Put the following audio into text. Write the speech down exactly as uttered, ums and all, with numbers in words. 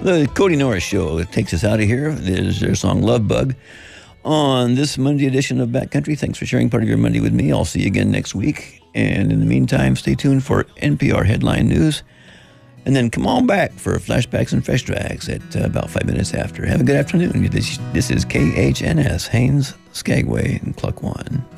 The Cody Norris Show takes us out of here. There's their song Love Bug on this Monday edition of Backcountry. Thanks for sharing part of your Monday with me. I'll see you again next week. And in the meantime, stay tuned for N P R Headline News. And then come on back for Flashbacks and Fresh Tracks at uh, about five minutes after. Have a good afternoon. This, this is K H N S, Haines, Skagway, and Cluck One.